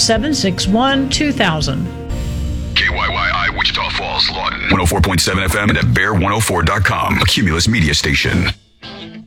761-2000. KYYI, Wichita Falls, Lawton. 104.7 FM and at bear104.com. A Cumulus media station.